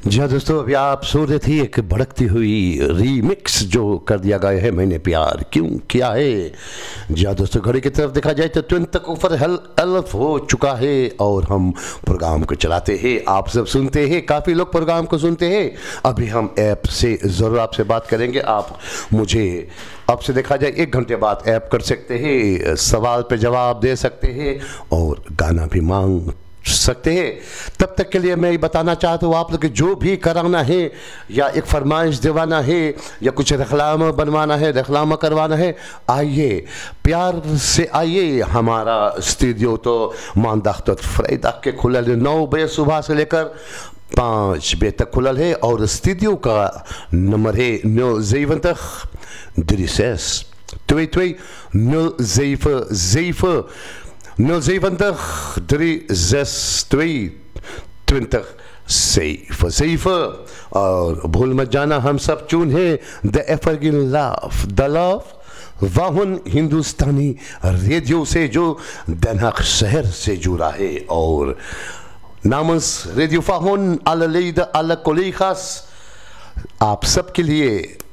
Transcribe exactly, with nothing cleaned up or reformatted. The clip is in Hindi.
जी हाँ दोस्तों, अभी आप सुन रहे थे एक भड़कती हुई रीमिक्स जो कर दिया गया है मैंने प्यार क्यों किया है। जी हाँ दोस्तों, घड़ी की तरफ देखा जाए तो ट्वेंटी तक ऊपर हल अल्फ हो चुका है और हम प्रोग्राम को चलाते हैं, आप सब सुनते हैं, काफ़ी लोग प्रोग्राम को सुनते हैं। अभी हम ऐप से ज़रूर आपसे बात करेंगे। आप मुझे आपसे देखा जाए एक घंटे बाद ऐप कर सकते हैं, सवाल पे जवाब दे सकते हैं और गाना भी मांग सकते हैं। तब तक के लिए मैं ये बताना चाहता हूँ, आप लोग जो भी कराना है या एक फरमाइश दिवाना है या कुछ रखलामा बनवाना है, रखलामा करवाना है, आइए प्यार से आइए। हमारा स्टूडियो तो मानदाख्त फ्राइडे के खुलल है, नौ बजे सुबह से लेकर पाँच बजे तक खुलल है और स्टूडियो का नंबर है नौ ज़ेवंतख दरिसेस ट्वे ट्वे नौ ज़ेफ ज़ेफ nul zeventig drie zes twee twintig zeven zeven। और भूल मत जाना, हम सब चून है द एफरगिन लव द लव वाहन हिंदुस्तानी रेडियो से जो दनहक शहर से जुड़ा है। और नामस रेडियो फाहन अल लेद अल कोलीखास आप सबके लिए